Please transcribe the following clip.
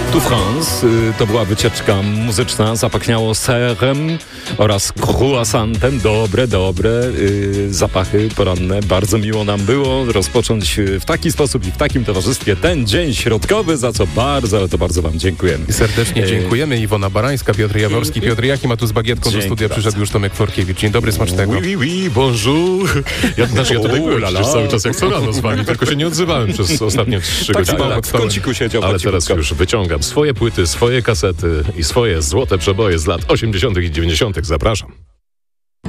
Tu France to była wycieczka muzyczna, zapachniało serem oraz croissantem. Dobre zapachy poranne. Bardzo miło nam było rozpocząć w taki sposób i w takim towarzystwie ten dzień środkowy, za co bardzo wam dziękujemy. I serdecznie dziękujemy. Iwona Barańska, Piotr Jaworski, Piotr Jachim, a tu z bagietką do studia przyszedł już Tomek Forkiewicz. Dzień dobry, smacznego. Oui, bonjour. Ja tutaj byłem przecież cały czas jak co rano z wami, tylko się nie odzywałem przez ostatnie 3 godziny. Tak, w kąciku siedział. Ale teraz już wyciągam swoje płyty, swoje kasety i swoje złote przeboje z lat 80. i 90. Zapraszam.